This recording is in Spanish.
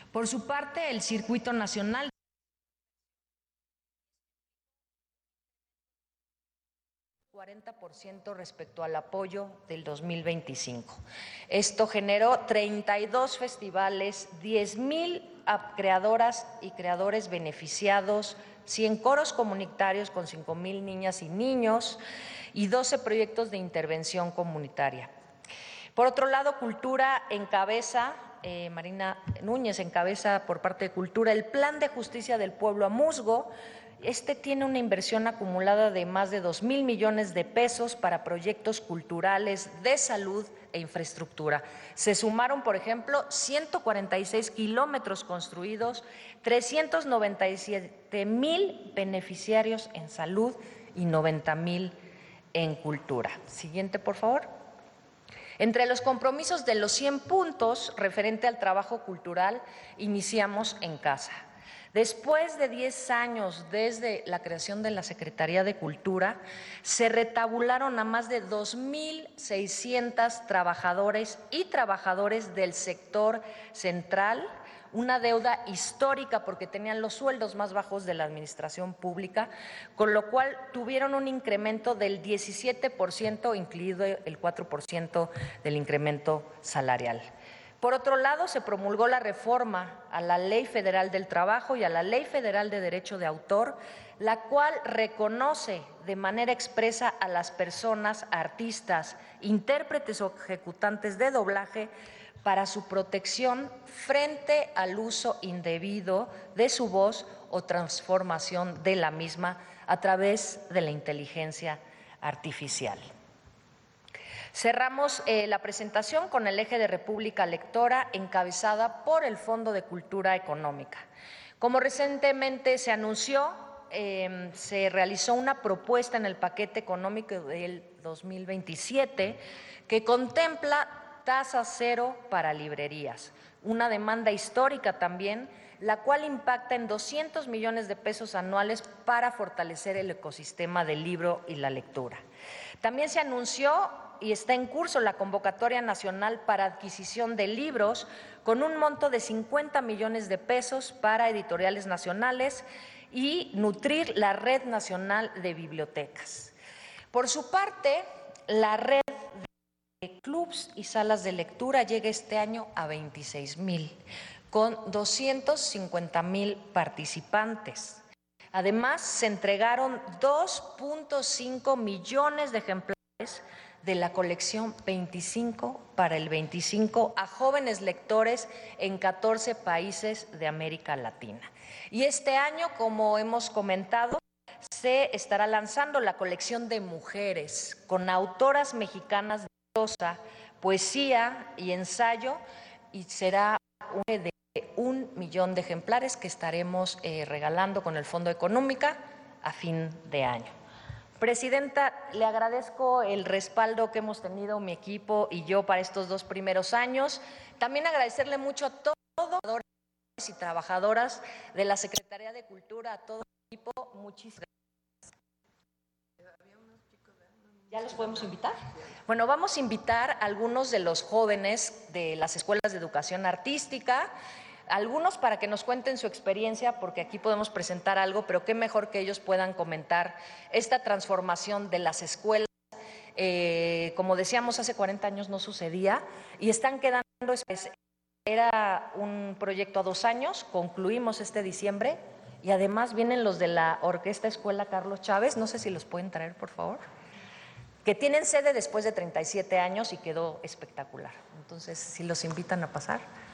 Por su parte, el Circuito Nacional 40% respecto al apoyo del 2025. Esto generó 32 festivales, 10,000 creadoras y creadores beneficiados, 100 coros comunitarios con 5,000 niñas y niños y 12 proyectos de intervención comunitaria. Por otro lado, Cultura encabeza, Marina Núñez encabeza por parte de Cultura el Plan de Justicia del Pueblo a Musgo. Este tiene una inversión acumulada de más de 2,000 millones de pesos para proyectos culturales, de salud e infraestructura. Se sumaron, por ejemplo, 146 kilómetros construidos, 397,000 beneficiarios en salud y 90,000 en cultura. Siguiente, por favor. Entre los compromisos de los 100 puntos referente al trabajo cultural, iniciamos en casa. Después de 10 años desde la creación de la Secretaría de Cultura, se retabularon a más de 2,600 trabajadores y trabajadoras del sector central, una deuda histórica porque tenían los sueldos más bajos de la administración pública, con lo cual tuvieron un incremento del 17%, incluido el 4% del incremento salarial. Por otro lado, se promulgó la reforma a la Ley Federal del Trabajo y a la Ley Federal de Derecho de Autor, la cual reconoce de manera expresa a las personas, artistas, intérpretes o ejecutantes de doblaje para su protección frente al uso indebido de su voz o transformación de la misma a través de la inteligencia artificial. Cerramos la presentación con el eje de República Lectora encabezada por el Fondo de Cultura Económica. Como recientemente se anunció, se realizó una propuesta en el paquete económico del 2027 que contempla tasa cero para librerías, una demanda histórica también, la cual impacta en 200 millones de pesos anuales para fortalecer el ecosistema del libro y la lectura. También se anunció y está en curso la convocatoria nacional para adquisición de libros con un monto de 50 millones de pesos para editoriales nacionales y nutrir la Red Nacional de Bibliotecas. Por su parte, la red de clubs y salas de lectura llega este año a 26,000, con 250,000 participantes. Además, se entregaron 2.5 millones de ejemplares de la colección 25 para el 25 a jóvenes lectores en 14 países de América Latina. Y este año, como hemos comentado, se estará lanzando la colección de mujeres con autoras mexicanas de prosa, poesía y ensayo, y será de 1 millón de ejemplares que estaremos regalando con el Fondo Económica a fin de año. Presidenta, le agradezco el respaldo que hemos tenido mi equipo y yo para estos 2 primeros años. También agradecerle mucho a todos los trabajadores y trabajadoras de la Secretaría de Cultura, a todo el equipo. Muchísimas gracias. ¿Ya los podemos invitar? Bueno, vamos a invitar a algunos de los jóvenes de las escuelas de educación artística, algunos para que nos cuenten su experiencia, porque aquí podemos presentar algo, pero qué mejor que ellos puedan comentar esta transformación de las escuelas. Como decíamos, hace 40 años no sucedía y están quedando. Era un proyecto a 2 años, concluimos este diciembre y además vienen los de la Orquesta Escuela Carlos Chávez, no sé si los pueden traer, por favor, que tienen sede después de 37 años y quedó espectacular. Entonces, si los invitan a pasar.